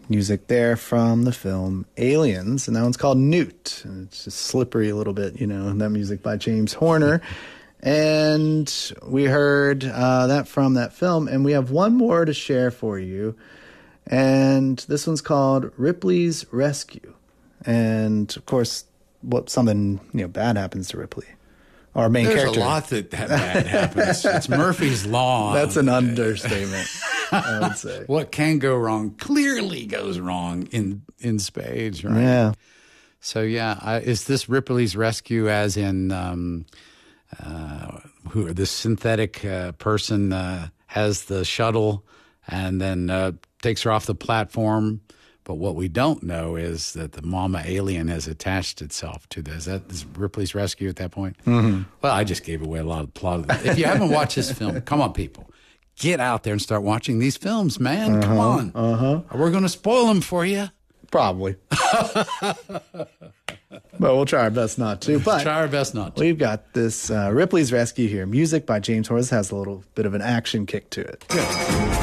Music there from the film Aliens, and that one's called Newt. And it's just slippery a little bit, that music by James Horner. And we heard that from that film, and we have one more to share for you. And this one's called Ripley's Rescue. And, of course, something bad happens to Ripley. Our main character. There's a lot that bad happens. It's Murphy's Law. That's an understatement, I would say. What can go wrong clearly goes wrong in spades, right? Yeah. So, is this Ripley's Rescue as in who this synthetic person has the shuttle and then takes her off the platform? But what we don't know is that the mama alien has attached itself to this. Is that Ripley's Rescue at that point? Mm-hmm. Well, I just gave away a lot of the plot of it. If you haven't watched this film, come on, people. Get out there and start watching these films, man. Come on. We're going to spoil them for you. Probably. But we'll try our best not to. But try our best not to. We've got this Ripley's Rescue here. Music by James Horner has a little bit of an action kick to it. Good.